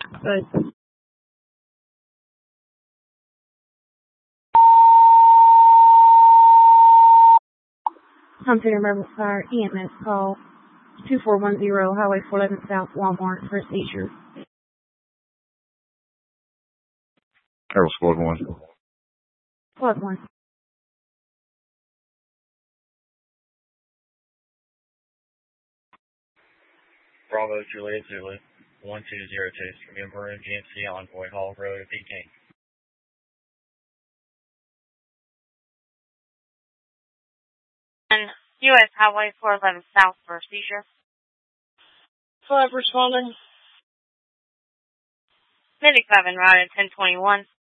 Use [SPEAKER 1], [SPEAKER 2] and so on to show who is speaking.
[SPEAKER 1] Good. Hunter Emergency Fire EMS call 2410 Highway 411 South Walmart for a seizure.
[SPEAKER 2] Air Squad 1.
[SPEAKER 1] Squad 1.
[SPEAKER 3] Bravo Juliet Zulu 1202, remember GMC Envoy Hall Road, Peking.
[SPEAKER 4] And U.S. Highway 411 South for a seizure.
[SPEAKER 5] 5 responding.
[SPEAKER 4] Medic 5 en route at 1021.